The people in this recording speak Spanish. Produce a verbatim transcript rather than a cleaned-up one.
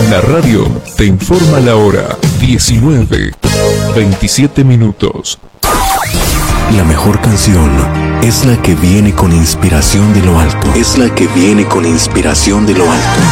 La radio te informa la hora diecinueve, veintisiete minutos. La mejor canción es la que viene con inspiración de lo alto. Es la que viene con inspiración de lo alto.